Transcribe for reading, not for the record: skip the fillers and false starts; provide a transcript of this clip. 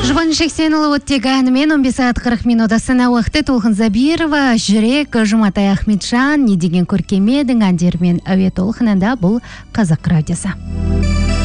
Жұбан Шексенұлы оттегі әнімен 15 сағат 40 минут астана уақыты. Толқын Забирова, Жүрек, Жұматай Ахметжан, не деген көркемедің әндермен әуе толқынында. Бұл Қазақ радиосы.